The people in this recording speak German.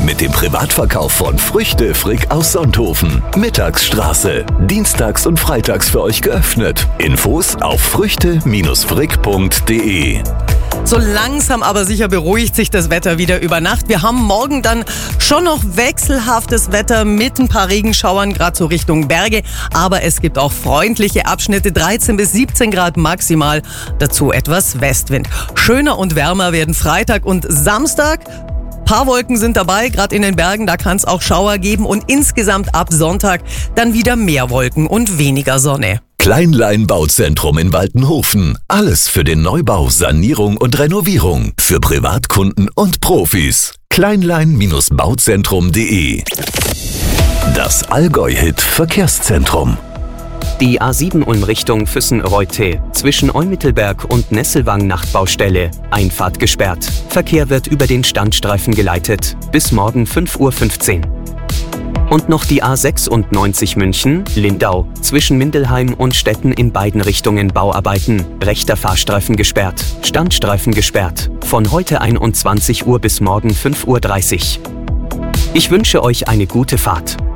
mit dem Privatverkauf von Früchte Frick aus Sonthofen. Mittagsstraße. Dienstags und freitags für euch geöffnet. Infos auf früchte-frick.de. So langsam aber sicher beruhigt sich das Wetter wieder über Nacht. Wir haben morgen dann schon noch wechselhaftes Wetter mit ein paar Regenschauern, gerade so Richtung Berge. Aber es gibt auch freundliche Abschnitte, 13 bis 17 Grad maximal. Dazu etwas Westwind. Schöner und wärmer werden Freitag und Samstag. Paar Wolken sind dabei, gerade in den Bergen, da kann es auch Schauer geben. Und insgesamt ab Sonntag dann wieder mehr Wolken und weniger Sonne. Kleinlein Bauzentrum in Waltenhofen. Alles für den Neubau, Sanierung und Renovierung. Für Privatkunden und Profis. Kleinlein-bauzentrum.de. Das Allgäu-Hit Verkehrszentrum. Die A7 Ulm Richtung Füssen-Reute. Zwischen Eumittelberg und Nesselwang Nachtbaustelle. Einfahrt gesperrt. Verkehr wird über den Standstreifen geleitet. Bis morgen 5:15 Uhr. Und noch die A96 München, Lindau, zwischen Mindelheim und Stetten in beiden Richtungen Bauarbeiten, rechter Fahrstreifen gesperrt, Standstreifen gesperrt, von heute 21 Uhr bis morgen 5:30 Uhr. Ich wünsche euch eine gute Fahrt.